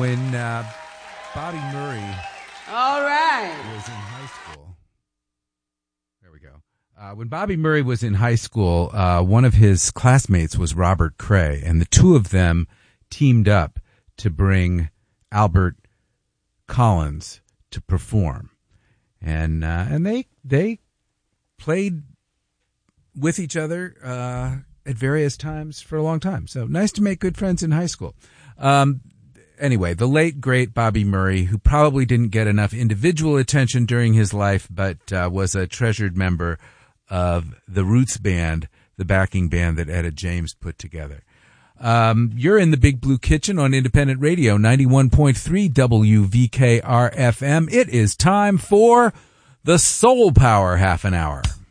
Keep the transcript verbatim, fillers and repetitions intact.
When uh, Bobby Murray All right. was in high school, there we go. Uh, when Bobby Murray was in high school, uh, one of his classmates was Robert Cray, and the two of them teamed up to bring Albert Collins to perform, and uh, and they they played with each other uh, at various times for a long time. So nice to make good friends in high school. Um, anyway, the late great Bobby Murray, who probably didn't get enough individual attention during his life, but uh, was a treasured member of the Roots Band, the backing band that Etta James put together. Um, you're in the Big Blue Kitchen on Independent Radio, ninety-one point three W V K R F M. It is time for the Soul Power Half an Hour.